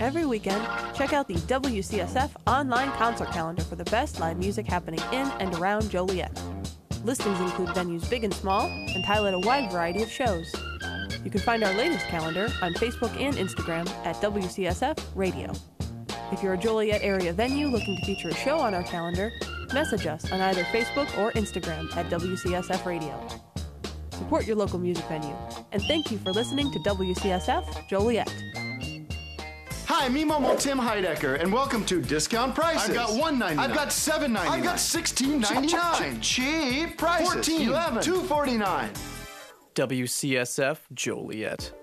Every weekend, check out the WCSF online concert calendar for the best live music happening in and around Joliet. Listings include venues big and small and highlight a wide variety of shows. You can find our latest calendar on Facebook and Instagram at WCSF Radio. If you're a Joliet area venue looking to feature a show on our calendar, message us on either Facebook or Instagram at WCSF Radio. Support your local music venue, and thank you for listening to WCSF Joliet. Hi, me Momo Tim Heidecker, and welcome to Discount Prices. I've got $1.99. I've got $7.99. I've got $16.99. Cheap prices. $14. $2.49. WCSF Joliet.